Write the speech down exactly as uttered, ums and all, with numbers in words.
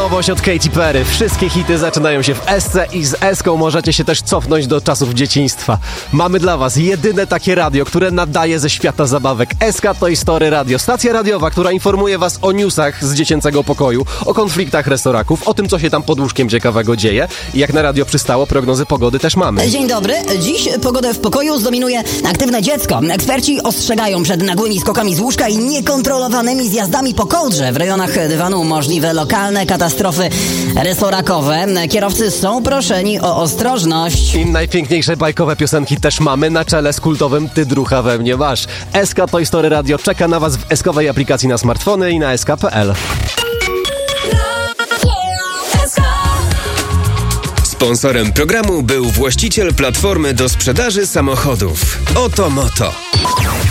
nowość od Katy Perry. Wszystkie hity zaczynają się w Esce i z Eską możecie się też cofnąć do czasów dzieciństwa. Mamy dla was jedyne takie radio, które nadaje ze świata zabawek. Eska Toy Story Radio. Stacja radiowa, która informuje was o newsach z dziecięcego pokoju, o konfliktach restoraków, o tym, co się tam pod łóżkiem ciekawego dzieje. I jak na radio przystało, prognozy pogody też mamy. Dzień dobry. Dziś pogodę w pokoju zdominuje aktywne dziecko. Eksperci ostrzegają przed nagłymi skokami z łóżka i niekontrolowanymi zjazdami po kołdrze. W rejonach dywanu możliwe lokalne katastrofy restorakowe. Kierowcy są proszeni o ostrożność. I najpiękniejsze bajkowe piosenki też mamy na czele z kultowym Ty drucha we mnie masz. Eska Toy Story Radio czeka na was w eskowej aplikacji na smartfony i na eska kropka pe el. Sponsorem programu był właściciel platformy do sprzedaży samochodów Oto Moto.